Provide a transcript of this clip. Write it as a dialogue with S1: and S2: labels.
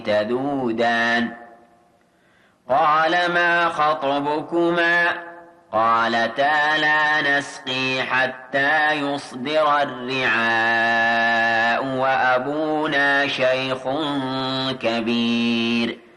S1: تذودان قال ما خطبكما قالتا لا نسقي حتى يصدر الرعاء وأبونا شيخ كبير